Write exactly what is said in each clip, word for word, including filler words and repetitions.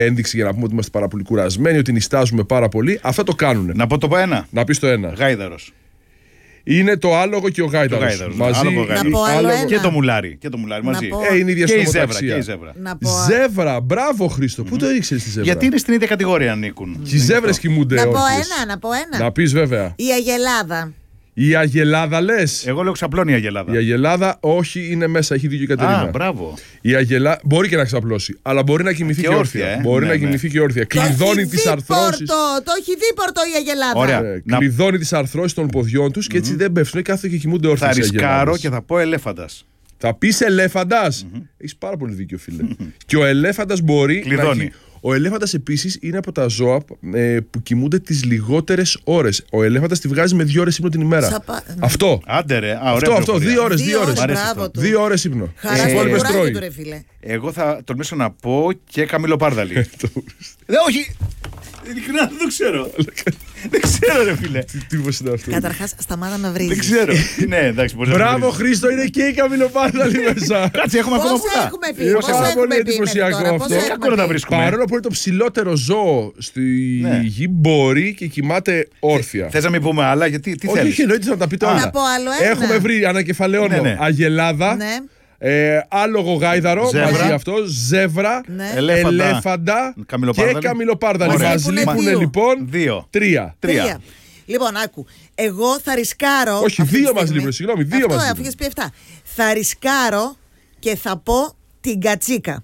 ένδειξη για να πούμε ότι είμαστε πάρα πολύ κουρασμένοι, ότι νιστάζουμε πάρα πολύ. Αυτά το κάνουν. Να πω το ένα. Να πεις το ένα. Γάιδαρος. Είναι το άλογο και ο γάιδαρος. Το μαζί. άλογο, να πω άλλο ένα. Και το μουλάρι. Και το μουλάρι μαζί. πω... Ε, είναι η ίδια και, η ζεύρα, στομοταξία. και η ζεύρα. Να πω... Ζεύρα, μπράβο Χρήστο. Mm-hmm. Πού το ήξερες τη ζεύρα? Γιατί είναι στην ίδια κατηγορία ανήκουν. Και οι ζεύρες κοιμούνται. Να πω όρθιες. ένα, να πω ένα. Να πεις βέβαια. Η Αγελάδα. Η Αγελάδα λες? Εγώ λέω ξαπλώνει η Αγελάδα. Η Αγελάδα όχι, είναι μέσα, έχει δίκιο η Κατερίνα. Α, μπράβο. Η Αγελάδα μπορεί και να ξαπλώσει, αλλά μπορεί να κοιμηθεί και και όρθια, όρθια. ε. Μπορεί Ναι, να ναι. κοιμηθεί και όρθια. Το Κλειδώνει έχει τις δει αρθρώσεις. πόρτο, το έχει δει πόρτο η Αγελάδα. Ωραία. Ε, Να- Κλειδώνει τις αρθρώσεις των ποδιών τους και έτσι δεν πέφτουν, κάθονται και κοιμούνται όρθιες. Θα οι ρισκάρω Αγελάδες. και θα πω ελέφαντας. Θα πεις ελέφαντας. Έχεις πάρα πολύ δίκιο, φίλε. Και ο ελέφαντας μπορεί. να Κλειδώνει. έχει- Ο ελέφαντας επίσης είναι από τα ζώα ε, που κοιμούνται τις λιγότερες ώρες. Ο ελέφαντας τη βγάζει με δύο ώρες ύπνο την ημέρα. Σαπα- Αυτό. Άντε ρε. Α, ωραία Αυτό, αυτό. πληροφορία. Δύο ώρες. Δύο Δύο ώρες. ώρες, Μ' αρέσει μπράβο αυτό. του. Δύο ώρες ύπνο. Χαρά Στις στο υπόλοιπες κουράγιο τρώει. του, ρε φίλε. Εγώ θα τολμήσω να πω και καμιλοπάρδαλη. Ε, όχι. Ειλικρινά δεν το ξέρω. Δεν ξέρω, ρε φίλε. Τι τύπος είναι αυτό? Καταρχάς, σταμάτα να βρίζεις. Δεν ξέρω. Ναι, εντάξει, μπορεί να Μπράβο βρεις. Χρήστο, είναι και η καμιλοπάρδαλη μέσα. Κάτσε, έχουμε ακόμα Πόσα πολλά. έχουμε πει, Είναι πόσα πάρα έχουμε πολύ πει μέχρι εντυπωσιακό τώρα, αυτό. πόσα Δεν έχουμε κακό να τα πει. βρίσκουμε. Παρόλο που είναι το ψηλότερο ζώο στη Ναι. γη, μπορεί και κοιμάται όρθια. Θες να μην πούμε άλλα, γιατί τι Όχι, θέλεις. όχι, εννοείται να τα πείτε Α, όλα. να πω άλλο ένα. Έχουμε βρει ανακεφαλαιώνω Ναι, ναι. Αγελάδα, Ναι. ε, άλογο γάιδαρο, Ζεύρα. μαζί αυτό, ζεύρα, Ναι. Ελέφαντα. ελέφαντα και Καμιλοπάρδαλη. καμιλοπάρδαλη. Ωραία. Μας Λείπουνε λείπουν δύο. λοιπόν Δύο. τρία. Τρία. Λοιπόν, άκου. Εγώ θα ρισκάρω. Όχι, αυτή τη δύο μας στιγμή- λείπουν, συγγνώμη, δύο Αυτό, μας αφού λείπουν. έχεις πει εφτά. Θα ρισκάρω και θα πω την κατσίκα.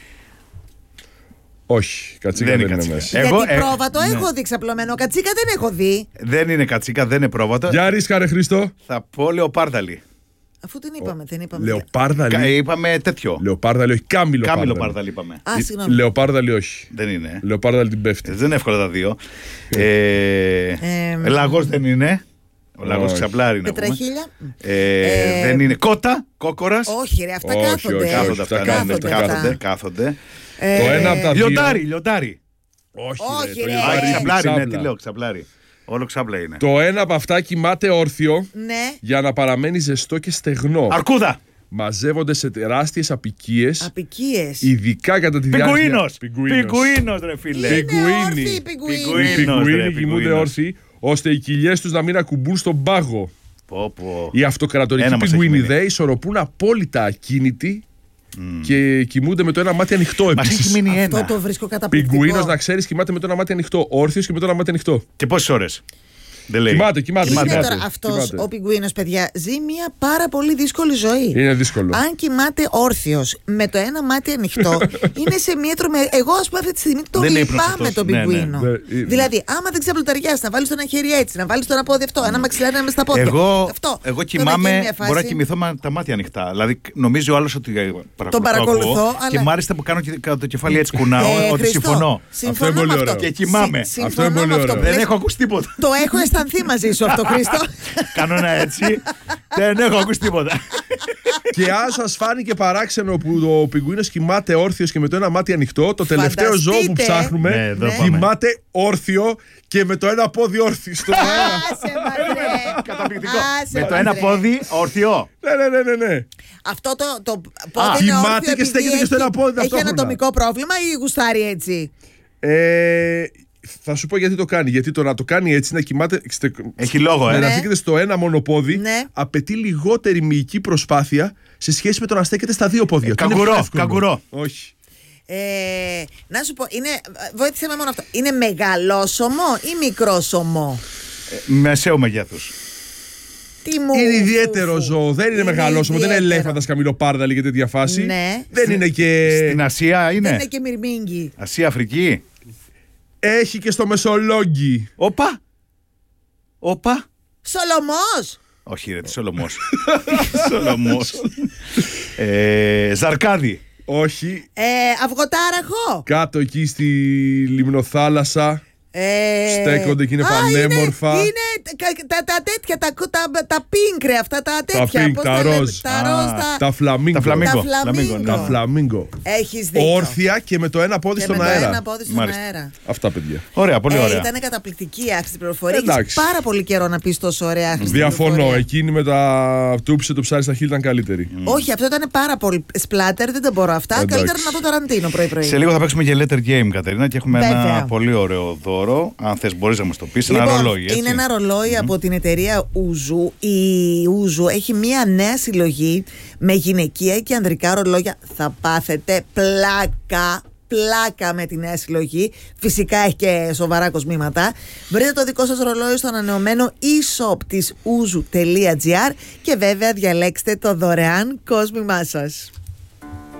Όχι, κατσίκα Δεν δεν είναι είναι κατσίκα. μέσα. Εγώ, Γιατί ε, πρόβατο ναι. έχω δει ξαπλωμένο. Κατσίκα δεν έχω δει. Δεν είναι κατσίκα, δεν είναι πρόβατο. Για ρίσκα ρε Χρήστο. Θα πω λεοπάρδαλη. Αφού την είπαμε, δεν είπαμε. Κα- Λεοπάρδαλη. Είπαμε τέτοιο. Λεοπάρδαλη, όχι, κάμιλοπάρδαλη. Κάμιλοπάρδαλη είπαμε. Α, συγγνώμη. Λεοπάρδαλη όχι. Δεν είναι. Λεοπάρδαλη την πέφτει. Ε, Δεν είναι εύκολα τα δύο. Ε, Ε, Λαγός δεν είναι. Ο λαγός όχι. ξαπλάρει να πούμε. Τετραχίλια. Ε, Ε, Δεν είναι. Κότα, κόκορας. Όχι, ρε, αυτά Όχι, κάθονται. όχι, όχι. Κάθονται αυτά. αυτά Κάθονται, κάθονται, κάθονται, αυτά. κάθονται. Ε, Το ένα από τα δύο. Λιοντάρι, λιοντάρι. Όχι, Όχι, το ρε. Α, λιοντάρι είναι ξαπλάρι, ναι, ξάπλα. τι λέω, ξαπλάρι. Όλο ξάπλα είναι. Το ένα από αυτά κοιμάται όρθιο Ναι. για να παραμένει ζεστό και στεγνό. Αρκούδα. Μαζεύονται σε τεράστιες απικίες, Απικίες. ειδικά κατά τη διάρκεια. Πιγκουίνος. Πιγκουίνος. Πιγκουίνος, ρε φίλε. Είναι Πιγκουίνι. όρθιοι οι Πιγκουίνι. πιγκουίνοι. Οι Πιγκουίνος, ρε, πιγκουίνοι κοιμούνται πιγκουίνος. όρθιοι, ώστε οι κοιλιές τους να μην ακουμπούν στον πάγο. Πω, πω. Οι αυτοκρατορικοί Ένα μας έχει πιγκουίνοι μείνει. δε ισορροπούν απόλυτα ακίνητοι και κοιμούνται με το ένα μάτι ανοιχτό Μας επίσης. έχει μείνει Αυτό ένα. το βρίσκω καταπληκτικό. Πιγκουίνος, να ξέρεις, κοιμάται με το ένα μάτι ανοιχτό. Όρθιος και με το ένα μάτι ανοιχτό. Και πόσες ώρες. Δεν λέει. Κοιμάται, κοιμάται. Είναι κοιμάται, τώρα αυτός κοιμάται. ο πιγκουίνος, παιδιά, ζει μια πάρα πολύ δύσκολη ζωή. Είναι δύσκολο. Αν κοιμάται όρθιος με το ένα μάτι ανοιχτό, είναι σε μία τρομε... Εγώ, α πούμε, αυτή τη στιγμή το Δεν είναι ύπνος λυπάμαι αυτός. τον Ναι, ναι. πιγκουίνο. Ναι, είναι. Δηλαδή, άμα δεν ξαπλωταριάσει, να βάλει το ένα χέρι έτσι, να βάλει το ένα πόδι αυτό, ένα μαξιλάρι να με στα πόδια. Εγώ, αυτό. εγώ Τώρα κοιμάμαι, γίνει μια φάση- μπορώ να κοιμηθώ με τα μάτια ανοιχτά. Δηλαδή, νομίζει ο άλλο ότι ε, Τον παρακολουθώ, ακούω αλλά- Και μάλιστα που κάνω και το κεφάλι έτσι κουνάω, Ε, ότι Χριστό, συμφωνώ. συμφωνώ Αυτό είναι με πολύ αυτό. ωραίο. Και κοιμάμαι. Συ- Αυτό είναι συμφωνώ πολύ με αυτό ωραίο. που Δεν λες. έχω ακούσει τίποτα. Το έχω αισθανθεί μαζί σου αυτό, Χρήστο. Κάνω ένα έτσι. Δεν έχω ακούσει τίποτα. Και αν σας φάνηκε παράξενο που ο πιγκουίνος κοιμάται όρθιος και με το ένα μάτι ανοιχτό, το τελευταίο ζώο που Φανταστείτε. ψάχνουμε Ναι, εδώ Ναι. πάμε. κοιμάται όρθιο και με το ένα πόδι όρθιο στον αέρα. Άσε μας, ρε. Καταπληκτικό. Άσε Με το μας, ένα ρε. πόδι ορθιό. Ναι, ναι, ναι, ναι, ναι. Αυτό το, το Α, πόδι είναι κοιμάται όρθιο και επειδή στέκεται και στο έχει- ένα πόδι Έχει ταυτόχρονα. ανατομικό πρόβλημα ή γουστάρει έτσι. Ε, θα σου πω γιατί το κάνει. Γιατί το να το κάνει έτσι, να κοιμάται. στε- Έχει λόγο, ε. να Ναι. στέκεται στο ένα μόνο πόδι, Ναι. απαιτεί λιγότερη μυϊκή προσπάθεια σε σχέση με το να στέκεται στα δύο πόδια. Ε, Το είναι καγκουρό, πιο εύκολο. καγκουρό. Όχι. Ε, να σου πω, είναι, βοήθησε με μόνο αυτό. Είναι μεγαλόσωμο ή μικρόσωμο? Μεσαίου μεγέθους. Τι μου Είναι ιδιαίτερο φου, ζώο. Δεν είναι, είναι μεγαλόσωμο. Δεν είναι ιδιαίτερο. ελέφαντα, καμιλοπάρδαλη και τέτοια φάση. Ναι. Δεν είναι και. Στην Ασία Δεν είναι. είναι και μυρμήγκι. Ασία, Αφρική. Έχει και στο Μεσολόγγι. Όπα. Όπα. Σολομός! Όχι, ρε, τι Σολομός. Σολομός. Ε, Ζαρκάδι. Όχι. Ε, αυγοτάραχο! Κάτω εκεί στη λιμνοθάλασσα. Ε, Στέκονται και είναι α, πανέμορφα. Είναι, είναι τα, τα τέτοια, τα, τα, τα πίνκρε αυτά, τα τέτοια. Τα πίνκ, πώς τα λέμε, ροζ. τα ροζ, Α, τα, τα φλαμίγκο. Τα φλαμίγκο. τα φλαμίγκο. ναι. Τα φλαμίγκο. Έχεις δίκιο. Όρθια και με το ένα πόδι Και στον με αέρα. το ένα πόδι στον Μάλιστα. αέρα. Αυτά, παιδιά. Ωραία, πολύ ωραία. Ε, ήταν καταπληκτική η άχρηστη πληροφορία. Έχεις Εντάξει. πάρα πολύ καιρό να πεις τόσο ωραία άχρηστη Διαφωνώ. πληροφορία. Εκείνη με τα τούψε το ψάρι στα χείλη ήταν καλύτερη. Όχι, αυτό ήταν πάρα πολύ σπλάτερ, δεν τα μπορώ αυτά. Εντάξει. Καλύτερα να δω Ταραντίνο πρωί-πρωί. Σε λίγο θα παίξουμε και letter game, Κατερίνα, και έχουμε Βέβαια. ένα πολύ ωραίο δώρο. Αν θες, μπορείς να μας το πεις. Ένα Λοιπόν, ρολόι, έτσι. είναι ένα ρολόι από την εταιρεία Uzu. Η Uzu έχει μία νέα συλλογή με γυναικεία και ανδρικά ρολόγια. Θα πάθετε πλάκα. Πλάκα με τη νέα συλλογή. Φυσικά έχει και σοβαρά κοσμήματα. Βρείτε το δικό σας ρολόι στο ανανεωμένο e-shop της uzu τελεία gr και βέβαια διαλέξτε το δωρεάν κόσμημά σας.